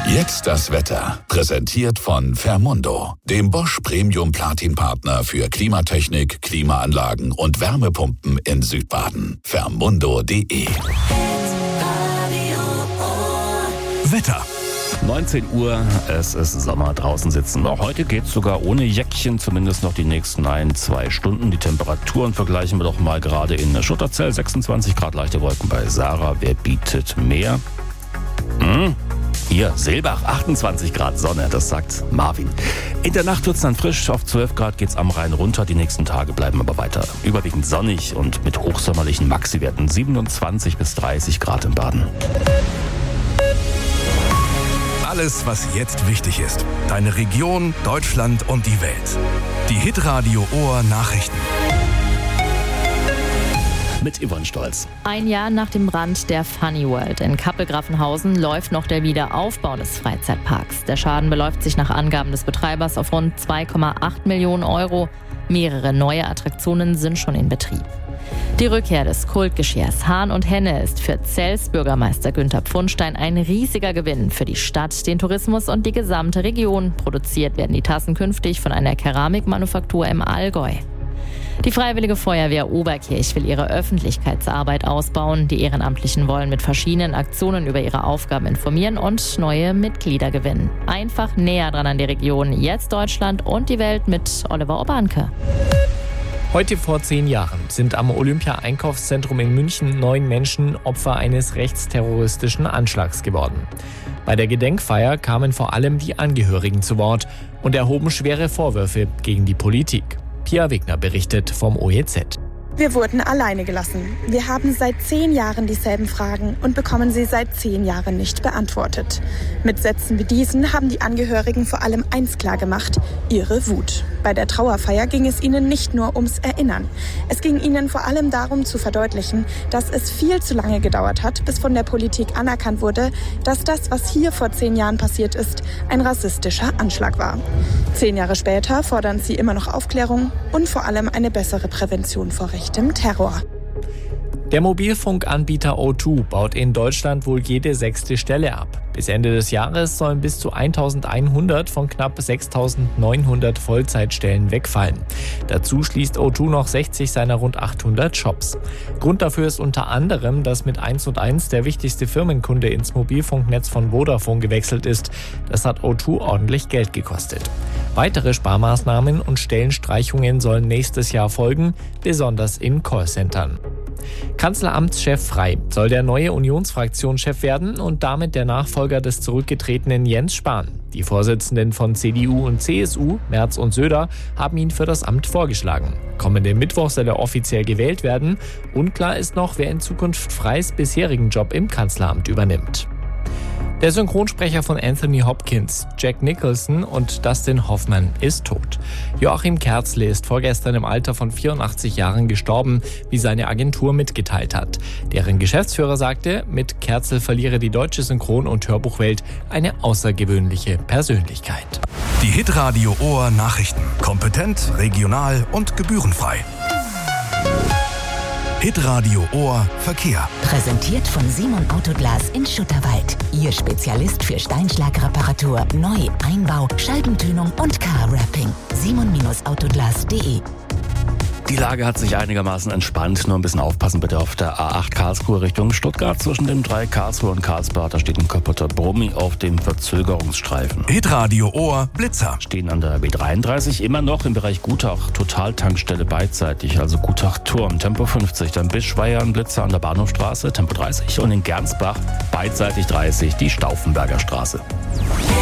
Jetzt das Wetter. Präsentiert von Fermundo, dem Bosch Premium Platin Partner für Klimatechnik, Klimaanlagen und Wärmepumpen in Südbaden. Fermundo.de. Wetter. 19 Uhr, es ist Sommer, draußen sitzen. Auch heute geht's sogar ohne Jäckchen, zumindest noch die nächsten 1-2 Stunden. Die Temperaturen vergleichen wir doch mal gerade in Schutterzell, 26 Grad, leichte Wolken bei Sarah. Wer bietet mehr? Hier, Seelbach, 28 Grad Sonne, das sagt Marvin. In der Nacht wird's dann frisch, auf 12 Grad geht's am Rhein runter. Die nächsten Tage bleiben aber weiter überwiegend sonnig und mit hochsommerlichen Maxiwerten 27 bis 30 Grad im Baden. Alles, was jetzt wichtig ist. Deine Region, Deutschland und die Welt. Die Hitradio Ohr Nachrichten. Mit Yvonne Stolz. Ein Jahr nach dem Brand der Funny World in Kappel-Grafenhausen läuft noch der Wiederaufbau des Freizeitparks. Der Schaden beläuft sich nach Angaben des Betreibers auf rund 2,8 Millionen Euro. Mehrere neue Attraktionen sind schon in Betrieb. Die Rückkehr des Kultgeschehrs Hahn und Henne ist für Zells Bürgermeister Günther Pfundstein ein riesiger Gewinn für die Stadt, den Tourismus und die gesamte Region. Produziert werden die Tassen künftig von einer Keramikmanufaktur im Allgäu. Die Freiwillige Feuerwehr Oberkirch will ihre Öffentlichkeitsarbeit ausbauen. Die Ehrenamtlichen wollen mit verschiedenen Aktionen über ihre Aufgaben informieren und neue Mitglieder gewinnen. Einfach näher dran an die Region. Jetzt Deutschland und die Welt mit Oliver Obanke. Heute vor 10 Jahren sind am Olympia-Einkaufszentrum in München 9 Menschen Opfer eines rechtsterroristischen Anschlags geworden. Bei der Gedenkfeier kamen vor allem die Angehörigen zu Wort und erhoben schwere Vorwürfe gegen die Politik. Pia Wegner berichtet vom OEZ. Wir wurden alleine gelassen. Wir haben seit 10 Jahren dieselben Fragen und bekommen sie seit 10 Jahren nicht beantwortet. Mit Sätzen wie diesen haben die Angehörigen vor allem eins klargemacht: ihre Wut. Bei der Trauerfeier ging es ihnen nicht nur ums Erinnern. Es ging ihnen vor allem darum zu verdeutlichen, dass es viel zu lange gedauert hat, bis von der Politik anerkannt wurde, dass das, was hier vor 10 Jahren passiert ist, ein rassistischer Anschlag war. 10 Jahre später fordern sie immer noch Aufklärung und vor allem eine bessere Prävention vor rechtem Terror. Der Mobilfunkanbieter O2 baut in Deutschland wohl jede 6. Stelle ab. Bis Ende des Jahres sollen bis zu 1100 von knapp 6900 Vollzeitstellen wegfallen. Dazu schließt O2 noch 60 seiner rund 800 Shops. Grund dafür ist unter anderem, dass mit 1&1 der wichtigste Firmenkunde ins Mobilfunknetz von Vodafone gewechselt ist. Das hat O2 ordentlich Geld gekostet. Weitere Sparmaßnahmen und Stellenstreichungen sollen nächstes Jahr folgen, besonders in Callcentern. Kanzleramtschef Frey soll der neue Unionsfraktionschef werden und damit der Nachfolger des zurückgetretenen Jens Spahn. Die Vorsitzenden von CDU und CSU, Merz und Söder, haben ihn für das Amt vorgeschlagen. Kommenden Mittwoch soll er offiziell gewählt werden. Unklar ist noch, wer in Zukunft Freys bisherigen Job im Kanzleramt übernimmt. Der Synchronsprecher von Anthony Hopkins, Jack Nicholson und Dustin Hoffman ist tot. Joachim Kerzle ist vorgestern im Alter von 84 Jahren gestorben, wie seine Agentur mitgeteilt hat. Deren Geschäftsführer sagte, mit Kerzle verliere die deutsche Synchron- und Hörbuchwelt eine außergewöhnliche Persönlichkeit. Die Hitradio Ohr Nachrichten. Kompetent, regional und gebührenfrei. Hitradio Ohr Verkehr. Präsentiert von Simon Autoglas in Schutterwald. Ihr Spezialist für Steinschlagreparatur, Neu-, Einbau, Scheibentönung und Car-Wrapping. simon-autoglas.de. Die Lage hat sich einigermaßen entspannt. Nur ein bisschen aufpassen bitte auf der A8 Karlsruhe Richtung Stuttgart. Zwischen dem 3 Karlsruhe und Karlsbad, da steht ein kaputter Brummi auf dem Verzögerungsstreifen. Hitradio Ohr Blitzer. Stehen an der B33 immer noch im Bereich Gutach. Totaltankstelle beidseitig, also Gutach-Turm, Tempo 50. Dann bis Schweier ein Blitzer an der Bahnhofstraße, Tempo 30. Und in Gernsbach beidseitig 30, die Stauffenberger Straße.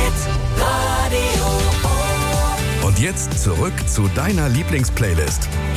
Und jetzt zurück zu deiner Lieblingsplaylist.